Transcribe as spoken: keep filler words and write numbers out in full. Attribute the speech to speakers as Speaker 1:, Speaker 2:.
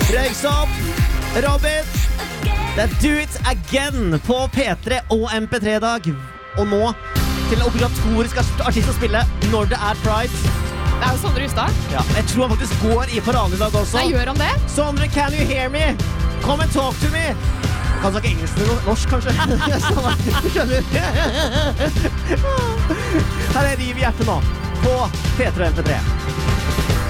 Speaker 1: Røyksopp, Robin. Det er Do It Again på P tre og M P tre dag. Og nå til en obligatorisk artist å spille når det er Pride.
Speaker 2: Det er jo Sondre Justad.
Speaker 1: Ja, jeg tror han faktisk går i paraden i dag også.
Speaker 2: Nei, gjør han det?
Speaker 1: Sondre, can you hear me? Come and talk to me. Kan snakke engelsk eller norsk, kanskje? Du skjønner. Her er Riv i hjertet nå på P tre og M P tre.